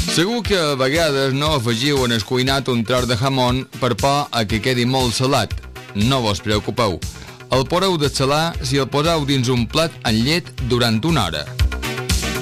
Segur que a vegades no afegiu en el cuinat un tros de jamón per por a que quedi molt salat. No vos preocupeu. El podeu dessalar si el poseu dins un plat amb llet durant una hora.